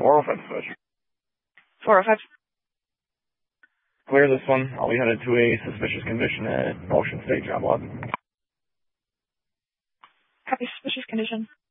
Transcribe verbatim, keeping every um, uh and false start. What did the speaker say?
four oh five switch. four oh five. Clear this one. I'll be headed to a suspicious condition at Ocean State Job Lot. Copy suspicious condition.